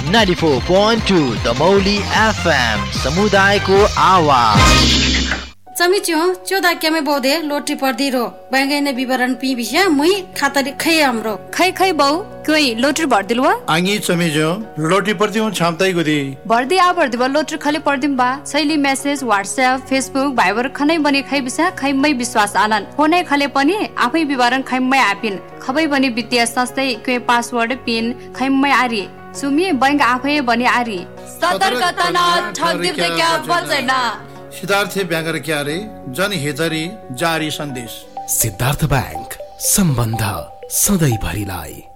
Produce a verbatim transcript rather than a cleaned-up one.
Ninety four point two Damauli FM समुदायको आवाज। चमिच्यो चोदा क्यामे बौदे लोटी पर्दी रो बैंगैने विवरण पी बिया मुई खातरी खै हाम्रो खै खै बौ कोइ लोटर भर्दिलवा आंगी चमिच्यो लोटी पर्दी हूं छामताई गुदी भर्दी आ भर्दी बा लोटर खाली पर्दिम बा शैली मेसेज व्हाट्सएप फेसबुक भाइबर खनै बनी खै बिसा खैमै विश्वास आनन फोनै खाले पनि आफै विवरण खैमै आपिन खबै बनी वित्तीय संस्थै कोइ पासवर्ड पिन खैमै आरी सुमी बैंक आफै बनी आरी सतर्कता न ठगिब त क्या बल्दैन सिद्धार्थ ब्याङ्क क्यारे जनहितरी जारी सन्देश। सिद्धार्थ बैंक सम्बन्ध सधैँ भरिलाई।